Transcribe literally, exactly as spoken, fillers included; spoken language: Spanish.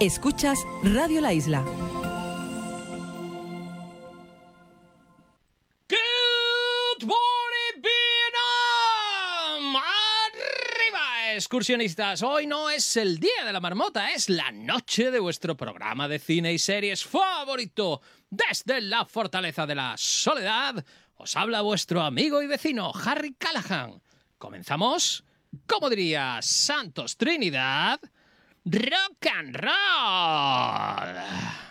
Escuchas Radio La Isla. Good morning, Vietnam. ¡Arriba, excursionistas! Hoy no es el día de la marmota, es la noche de vuestro programa de cine y series favorito. Desde la fortaleza de la soledad, os habla vuestro amigo y vecino Harry Callahan. ¿Comenzamos? Como diría Santos Trinidad, rock and roll.